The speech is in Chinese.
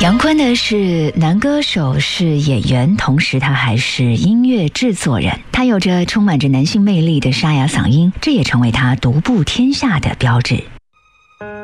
杨坤呢是男歌手，是演员，同时他还是音乐制作人。他有着充满着男性魅力的沙哑嗓音，这也成为他独步天下的标志。